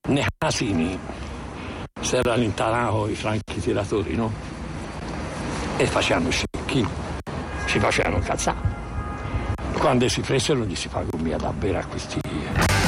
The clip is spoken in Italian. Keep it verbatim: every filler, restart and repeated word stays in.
nei casini si era allintanato i franchi tiratori, no? E facevano scicchi, ci facevano cazzare. Quando si presero gli si pagò via da bere a questi